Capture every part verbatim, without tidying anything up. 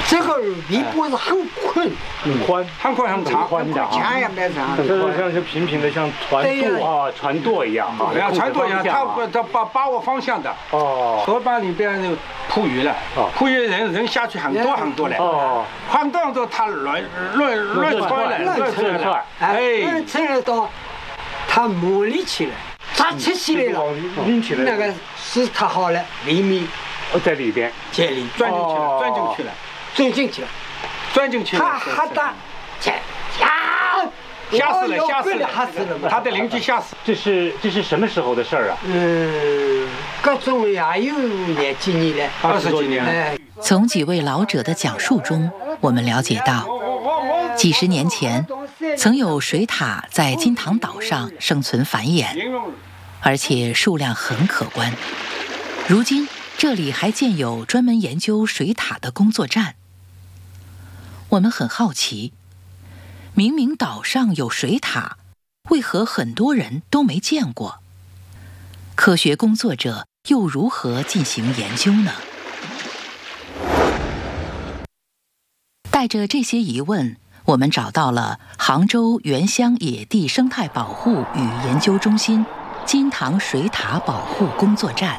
这个堤壆是很宽， 宽， 很宽很长， 宽的啊， 前也没长。 这是像是平平的，像船渡啊，船舵一样啊， 像船舵一样，它它把把握方向的。 哦， 河浜里边那个捕鱼了，捕鱼人人下去很多很多嘞。哦，很多很多，它乱乱乱窜来，乱窜来， 哎，乱窜来到，它没力气了，它吃起来了， 拎起来， 那个是它好了，里面。 在里边， 这里钻进去了，钻进去了， 钻进去了， 钻进去了。 他哈达，切呀， 吓死了，吓死了， 吓死了！ 他的邻居吓死。 这是这是什么时候的事儿啊？ 嗯，各种也有年几年了， 二十几年了。 从几位老者的讲述中，我们了解到，几十年前，曾有水獭在金堂岛上生存繁衍，而且数量很可观。如今，这里还建有专门研究水獭的工作站。我们很好奇，明明岛上有水獭，为何很多人都没见过？科学工作者又如何进行研究呢？带着这些疑问，我们找到了杭州原乡野地生态保护与研究中心金堂水獭保护工作站。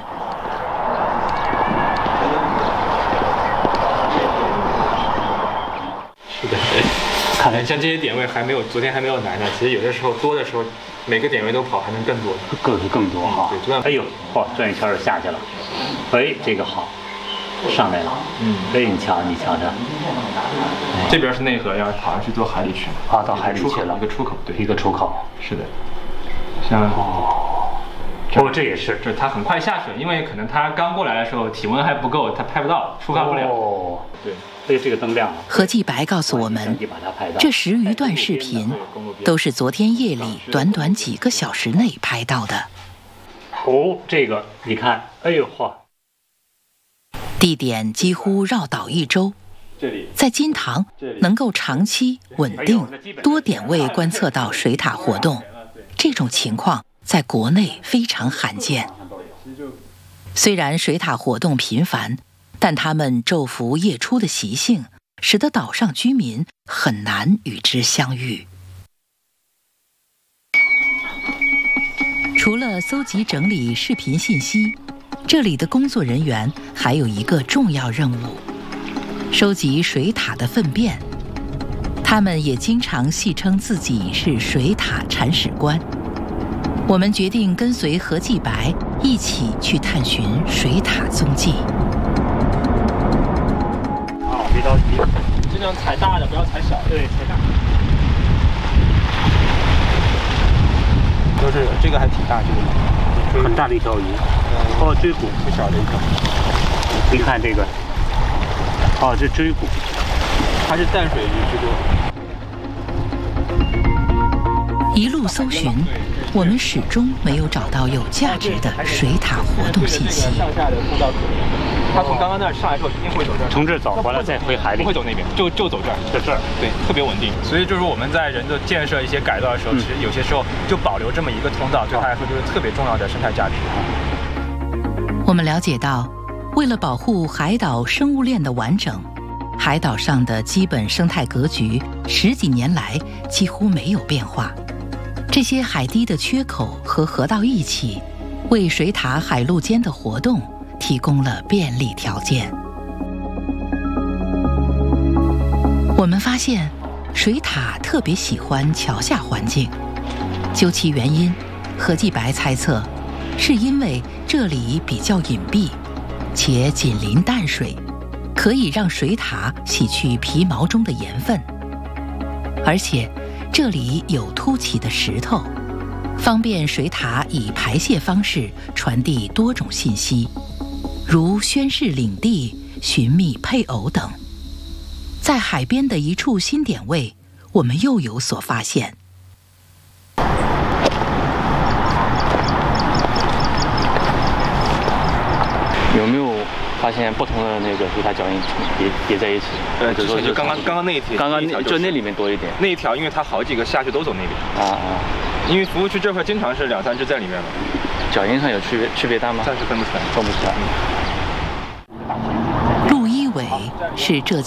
是的，看来像这些点位还没有昨天还没有来呢。其实有的时候多的时候，每个点位都跑还能更多， 更是更多哈。 对，转。 哎呦，嚯，转一圈就下去了。哎，这个好，上来了。嗯，哎，你瞧，你瞧着。 这边是内河，要跑上去做海里去。 啊，到海里去了。 一个出口，对， 一个出口。 是的。像哦，哦，这也是， 这它很快下水，因为可能它刚过来的时候体温还不够，它拍不到，触发不了。 哦， 对。 哎，这个灯亮了。 何继白告诉我们，这十余段视频都是昨天夜里短短几个小时内拍到的。 哦，这个你看，哎呦嚯！ 地点几乎绕岛一周，在金堂能够长期稳定多点位观测到水獭活动，这种情况在国内非常罕见。虽然水獭活动频繁，但它们昼伏夜出的习性，使得岛上居民很难与之相遇。除了搜集整理视频信息，这里的工作人员还有一个重要任务：收集水獭的粪便。他们也经常戏称自己是水獭铲屎官。我们决定跟随何继白一起去探寻水獭踪迹。 别着急， 尽量踩大的，不要踩小的。 对，踩大。 都是这个还挺大，这个很大的一条鱼。哦，追骨， 不小的一条。 你看这个，哦，这追骨， 它是淡水鱼居多。 一路搜寻，我们始终没有找到有价值的水獭活动信息。 上下的步道可以，它从刚刚那儿上来之后一定会走这儿， 从这儿走完了再回海里， 不会走那边，就就走这儿， 就这儿， 对，特别稳定。所以就是我们在人的建设一些改造的时候，其实有些时候就保留这么一个通道，对它来说就是特别重要的生态价值。 我们了解到，为了保护海岛生物链的完整，海岛上的基本生态格局十几年来几乎没有变化。这些海堤的缺口和河道一起，为水獭海陆间的活动提供了便利条件。我们发现，水獭特别喜欢桥下环境。究其原因，何继白猜测，是因为这里比较隐蔽，且紧邻淡水，可以让水獭洗去皮毛中的盐分，而且这里有凸起的石头，方便水獭以排泄方式传递多种信息，如宣示领地、寻觅配偶等。在海边的一处新点位，我们又有所发现。 有没有发现不同的那个水獭脚印叠叠在一起？ 呃，就说就刚刚刚刚那一条， 刚刚那就那里面多一点。 那一条，因为它好几个下去都走那边。 啊啊！ 因为服务区这块经常是两三只在里面嘛。 脚印上有区别区别大吗？ 暂时分不出来， 分不出来。 陆一伟是浙江